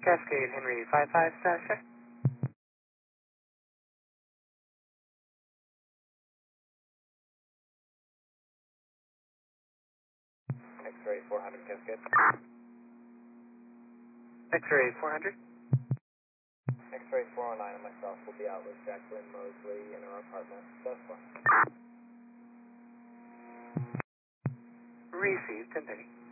Cascade Henry 55, status check. X-ray 400 Cascade. X-ray 400. X-ray 409 and myself will be out with Jacqueline Mosley in her apartment. That's fine. Received, 1030.